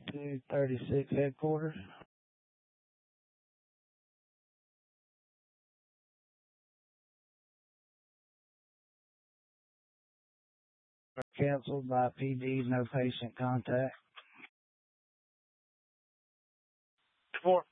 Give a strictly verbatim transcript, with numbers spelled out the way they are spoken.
two thirty-six headquarters. Canceled by P D, no patient contact. four